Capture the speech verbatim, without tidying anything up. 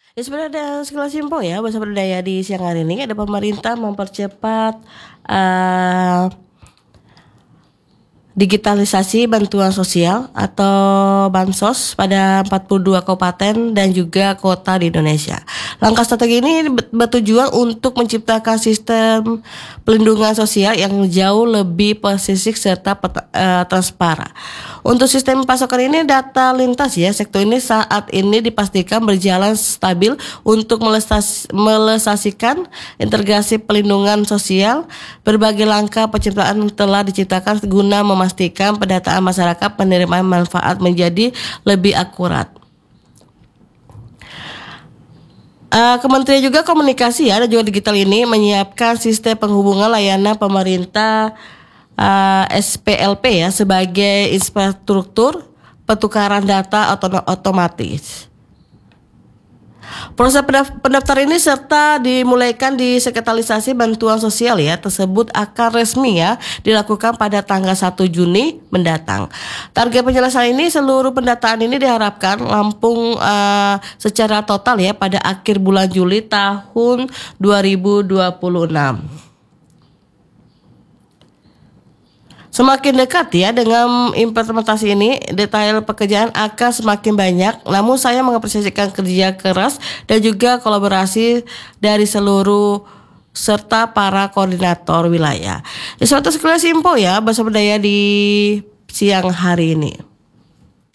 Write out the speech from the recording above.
Ya sebenarnya ada sekelas info ya bahasa berdaya di siang hari ini ada pemerintah mempercepat uh, digitalisasi bantuan sosial atau bansos pada empat puluh dua kabupaten dan juga kota di Indonesia. Langkah strategi ini bertujuan untuk menciptakan sistem pelindungan sosial yang jauh lebih presisi serta peta, uh, transparan. Untuk sistem pasokan ini data lintas ya sektor ini saat ini dipastikan berjalan stabil untuk melesasikan integrasi pelindungan sosial. Berbagai langkah penciptaan telah diciptakan guna memastikan memastikan pendataan masyarakat penerimaan manfaat menjadi lebih akurat. Uh, Kementerian juga Komunikasi ya dan juga Digital ini menyiapkan sistem penghubungan layanan pemerintah uh, S P L P ya sebagai infrastruktur pertukaran data otomatis. Proses pendaftaran ini serta dimulaikan di sekretariasi bantuan sosial ya tersebut akan resmi ya dilakukan pada tanggal satu Juni mendatang. Target penyelesaian ini seluruh pendataan ini diharapkan rampung uh, secara total ya pada akhir bulan Juli tahun dua ribu dua puluh enam. Semakin dekat ya dengan implementasi ini, detail pekerjaan akan semakin banyak. Namun saya mengapresiasikan kerja keras dan juga kolaborasi dari seluruh serta para koordinator wilayah. Suatu sekelas info ya bahasa berdaya di siang hari ini.